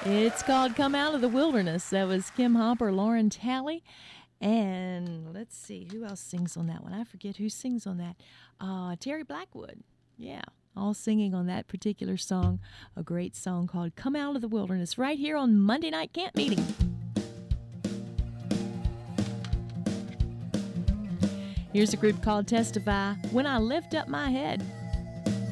It's called Come Out of the Wilderness. That was Kim Hopper, Lauren Talley. And let's see, who else sings on that one? I forget who sings on that. Terry Blackwood. Yeah, all singing on that particular song. A great song called Come Out of the Wilderness right here on Monday Night Camp Meeting. Here's a group called Testify, When I Lift Up My Head.